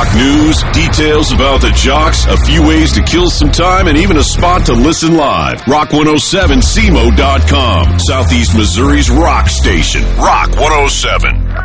Rock news, details about the jocks, a few ways to kill some time, and even a spot to listen live. Rock107cmo.com, Southeast Missouri's rock station. Rock 107.